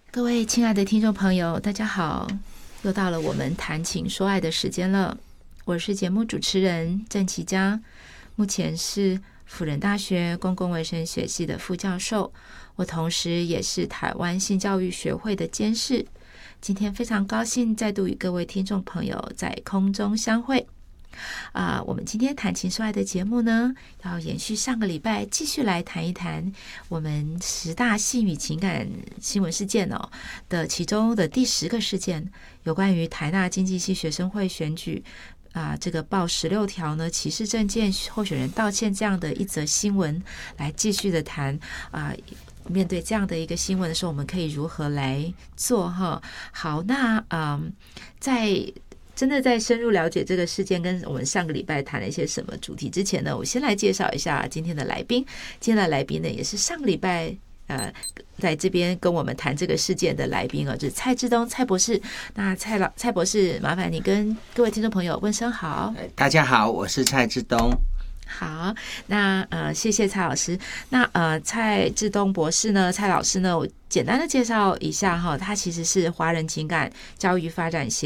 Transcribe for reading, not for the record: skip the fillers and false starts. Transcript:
各位亲爱的听众朋友，大家好，又到了我们谈情说爱的时间了。我是节目主持人郑琪佳，目前是辅仁大学公共卫生学系的副教授，我同时也是台湾性教育学会的监事。今天非常高兴再度与各位听众朋友在空中相会。我们今天谈情说爱的节目呢，要延续上个礼拜，继续来谈一谈我们10大性与情感新闻事件的其中的第10个事件，有关于台大经济系学生会选举这个报16条呢歧视政见候选人道歉这样的一则新闻，来继续的谈面对这样的一个新闻的时候，我们可以如何来做哈？好，那真的在深入了解这个事件跟我们上个礼拜谈了一些什么主题之前呢，我先来介绍一下今天的来宾。今天的来宾呢，也是上个礼拜在这边跟我们谈这个事件的来宾就是蔡志东蔡博士。那蔡博士，麻烦你跟各位听众朋友问声好。 大家好，我是蔡志东。 好，那谢谢蔡老师。那蔡志东博士呢，蔡老师呢，我简单的介绍一下哈，他其实是华人情感教育发展协